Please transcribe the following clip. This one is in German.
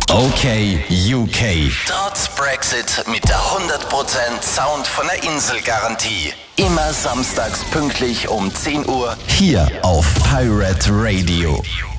Okay, UK. Trotz Brexit mit der 100% Sound von der Insel-Garantie. Immer samstags pünktlich um 10 Uhr hier auf Pirate Radio.